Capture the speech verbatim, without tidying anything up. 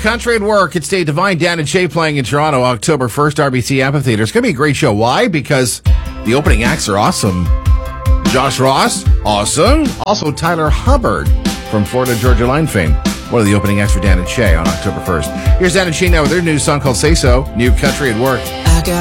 Country at Work. It's Dave Devine, Dan and Shay playing in Toronto, October first, R B C Amphitheatre. It's going to be a great show. Why? Because the opening acts are awesome. Josh Ross, awesome. Also, Tyler Hubbard from Florida Georgia Line fame. One of the opening acts for Dan and Shay on October first. Here's Dan and Shay now with their new song called Say So, New Country at Work. I got